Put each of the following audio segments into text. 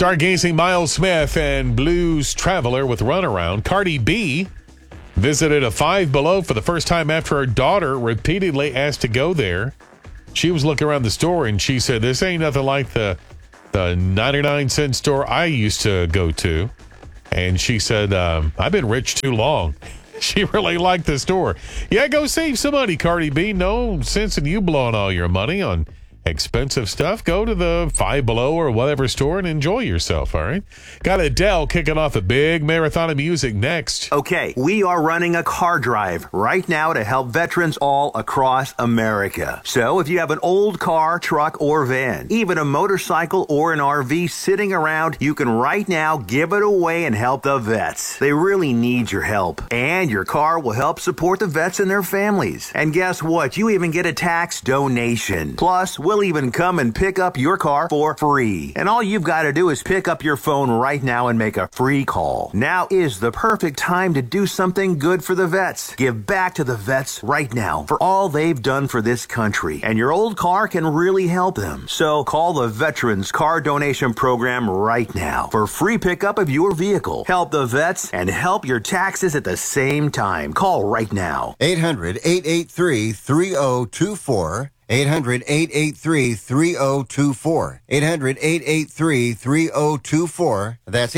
Stargazing Miles Smith and Blues Traveler with Runaround. Cardi B visited a Five Below for the first time after her daughter repeatedly asked to go there. She was looking around the store and she said, "This ain't nothing like the 99-cent store I used to go to." And she said, "I've been rich too long." She really liked the store. Yeah, go save some money, Cardi B. No sense in you blowing all your money on expensive stuff. Go to the Five Below or whatever store and enjoy yourself, all right? Got Adele kicking off a big marathon of music next. Okay, we are running a car drive right now to help veterans all across America. So if you have an old car, truck, or van, even a motorcycle or an RV sitting around, you can right now give it away and help the vets. They really need your help. And your car will help support the vets and their families. And guess what? You even get a tax donation. Plus, we'll even come and pick up your car for free. And all you've got to do is pick up your phone right now and make a free call. Now is the perfect time to do something good for the vets. Give back to the vets right now for all they've done for this country. And your old car can really help them. So call the Veterans Car Donation Program right now for free pickup of your vehicle. Help the vets and help your taxes at the same time. Call right now. 800-883-3024. 800-883-3024. 800-883-3024. That's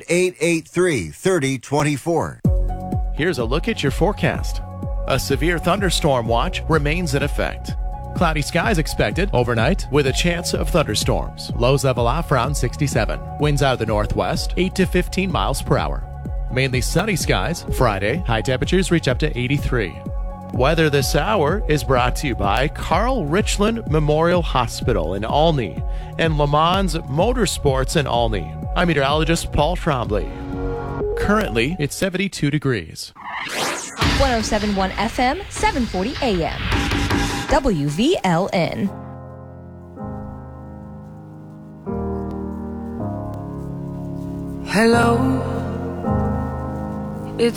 800-883-3024. Here's a look at your forecast. A severe thunderstorm watch remains in effect. Cloudy skies expected overnight with a chance of thunderstorms. Lows level off around 67. Winds out of the northwest, 8 to 15 miles per hour. Mainly sunny skies. Friday, high temperatures reach up to 83. Weather this hour is brought to you by Carl Richland Memorial Hospital in Olney and Le Mans Motorsports in Olney. I'm meteorologist Paul Trombley. Currently, it's 72 degrees. 107.1 FM, 740 AM. WVLN. Hello.